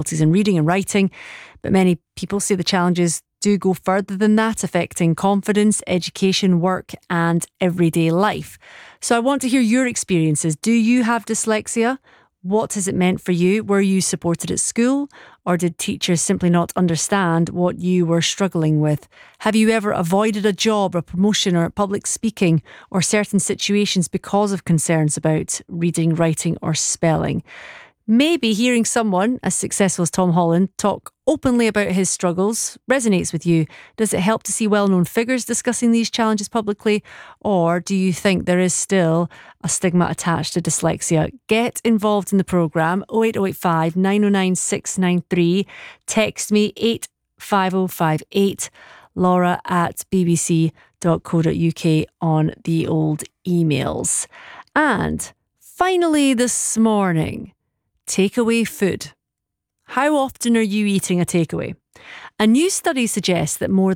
difficulties in reading and writing, but many people say the challenges do go further than that, affecting confidence, education, work and everyday life. So I want to hear your experiences. Do you have dyslexia? What has it meant for you? Were you supported at school, or did teachers simply not understand what you were struggling with? Have you ever avoided a job or promotion or public speaking or certain situations because of concerns about reading, writing or spelling? Maybe hearing someone as successful as Tom Holland talk openly about his struggles resonates with you. Does it help to see well-known figures discussing these challenges publicly? Or do you think there is still a stigma attached to dyslexia? Get involved in the programme, 08085 909 693. Text me 85058, laura@bbc.co.uk on the old emails. And finally this morning, takeaway food. How often are you eating a takeaway? A new study suggests that more than